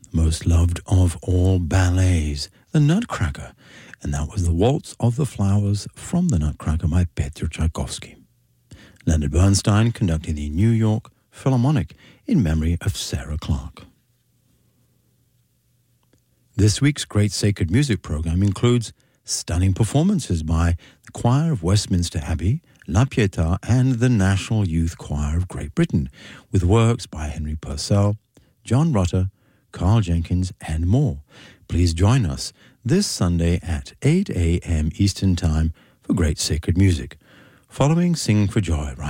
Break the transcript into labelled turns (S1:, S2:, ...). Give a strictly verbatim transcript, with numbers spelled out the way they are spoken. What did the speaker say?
S1: most loved of all ballets, The Nutcracker, and that was the Waltz of the Flowers from The Nutcracker by Peter Tchaikovsky. Leonard Bernstein conducting the New York Philharmonic in memory of Sarah Clark. This week's Great Sacred Music program includes stunning performances by the Choir of Westminster Abbey, La Pietà, and the National Youth Choir of Great Britain, with works by Henry Purcell, John Rutter, Carl Jenkins, and more. Please join us this Sunday at eight a.m. Eastern Time for Great Sacred Music, following Sing for Joy, right?